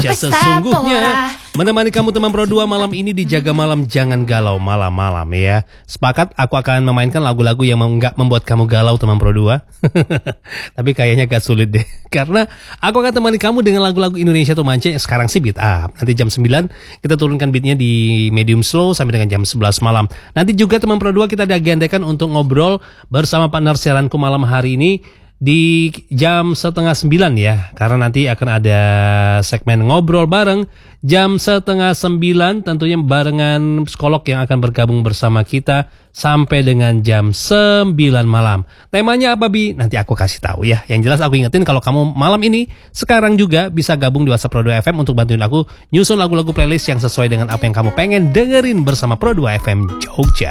Sesungguhnya menemani kamu teman Pro 2 malam ini di Jaga Malam Jangan Galau malam-malam ya. Sepakat aku akan memainkan lagu-lagu yang nggak membuat kamu galau teman Pro 2. Tapi kayaknya agak sulit deh. Karena aku akan temani kamu dengan lagu-lagu Indonesia tuh Mance. Sekarang sih beat up. Nanti jam 9 kita turunkan beatnya di medium slow sampai dengan jam 11 malam. Nanti juga teman Pro 2 kita diagendakan untuk ngobrol bersama partner siaranku malam hari ini di jam 8:30 ya, karena nanti akan ada segmen ngobrol bareng jam 8:30 tentunya barengan psikolog yang akan bergabung bersama kita sampai dengan jam 9 malam. Temanya apa Bi? Nanti aku kasih tahu ya. Yang jelas aku ingetin kalau kamu malam ini sekarang juga bisa gabung di WhatsApp Pro 2 FM untuk bantuin aku nyusun lagu-lagu playlist yang sesuai dengan apa yang kamu pengen dengerin bersama Pro 2 FM Jogja.